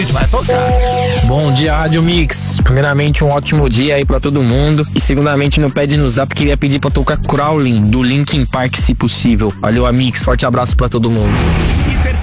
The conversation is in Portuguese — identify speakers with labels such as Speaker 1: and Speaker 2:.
Speaker 1: vai tocar.
Speaker 2: Bom dia, Rádio Mix. Primeiramente, um ótimo dia aí pra todo mundo. E segundamente, no Pede no Zap, queria pedir pra tocar Crawling, do Linkin Park, se possível. Valeu, Mix. Forte abraço pra todo mundo.